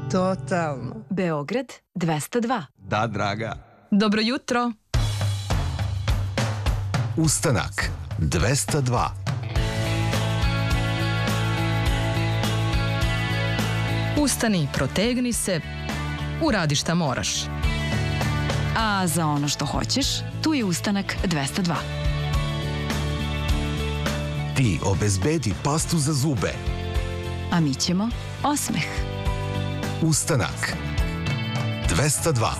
Totalno. Beograd 202. Da, draga. Dobro jutro. Ustanak 202. Ustani, protegni se, uradi šta moraš. A za ono što hoćeš, tu je Ustanak 202. Ti obezbedi pastu za zube. A mi ćemo osmeh. Ustanak 202.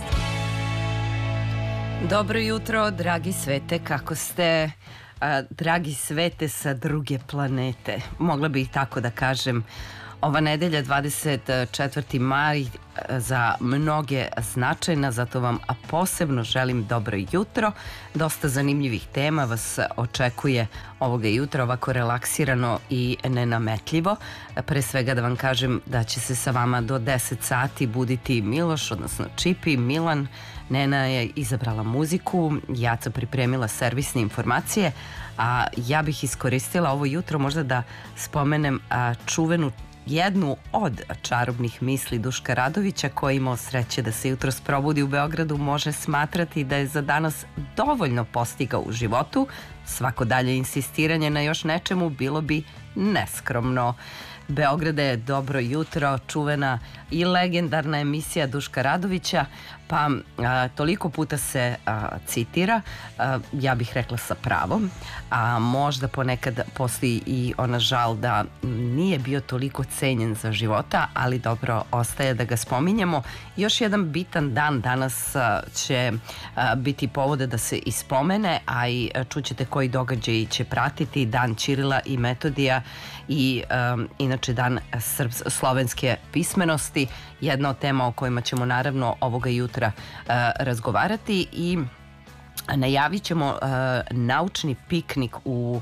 Dobro jutro, dragi svete, kako ste? Dragi svete sa druge planete. Mogla bih tako da kažem. Ova nedelja, 24. maj, za mnoge značajna, zato vam posebno želim dobro jutro. Dosta zanimljivih tema vas očekuje ovoga jutra, ovako relaksirano i nenametljivo. Pre svega da vam kažem da će se sa vama do 10 sati buditi Miloš, odnosno Čipi, Milan. Nena je izabrala muziku, Jaca pripremila servisne informacije, a ja bih iskoristila ovo jutro možda da spomenem čuvenu jednu od čarobnih misli Duška Radovića, koji imao sreće da se jutros probudi u Beogradu, može smatrati da je za danas dovoljno postigao u životu. Svako dalje insistiranje na još nečemu bilo bi neskromno. Beograde, dobro jutro, čuvena i legendarna emisija Duška Radovića, pa toliko puta se citira, ja bih rekla sa pravom, a možda ponekad postoji i ona žal da nije bio toliko cenjen za života, ali dobro, ostaje da ga spominjemo. Još jedan bitan dan danas će biti povode da se ispomene, a i čućete koji događaji će pratiti dan Ćirila i Metodija i inače dan slovenske pismenosti, jedna od tema o kojima ćemo naravno ovoga jutra razgovarati, i najavit ćemo naučni piknik u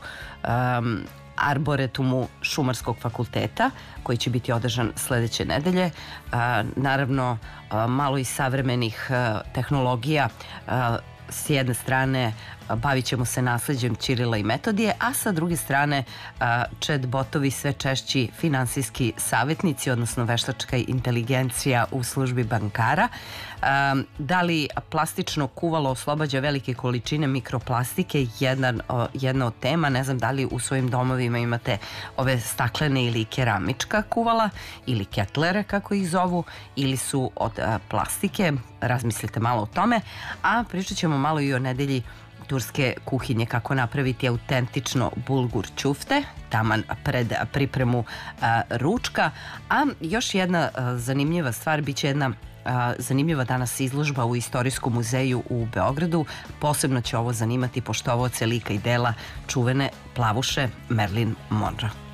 Arboretumu Šumarskog fakulteta koji će biti održan sledeće nedelje. Naravno, malo i savremenih tehnologija. S jedne strane bavit ćemo se nasleđem Ćirila i Metodije, a sa druge strane chat botovi, sve češći finansijski savjetnici, odnosno veštačka inteligencija u službi bankara. Da li plastično kuvalo oslobađa velike količine mikroplastike, jedna od tema. Ne znam da li u svojim domovima imate ove staklene ili keramička kuvala ili ketlere kako ih zovu, ili su od plastike. Razmislite malo o tome, a pričat ćemo malo i o nedelji turske kuhinje, kako napraviti autentično bulgur ćufte, taman pred pripremu ručka. A još jedna zanimljiva stvar, bit će jedna zanimljiva danas izložba u Istorijskom muzeju u Beogradu. Posebno će ovo zanimati poštovaoce lika i dela čuvene plavuše Marilyn Monroe.